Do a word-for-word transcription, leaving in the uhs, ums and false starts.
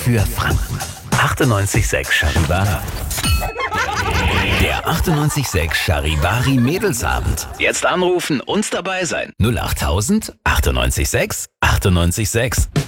für Franken. achtundneunzig Komma sechs Charivari. Der achtundneunzig Komma sechs Charivari Mädelsabend. Jetzt anrufen, uns dabei sein. null acht tausend achtundneunzig Komma sechs achtundneunzig Komma sechs.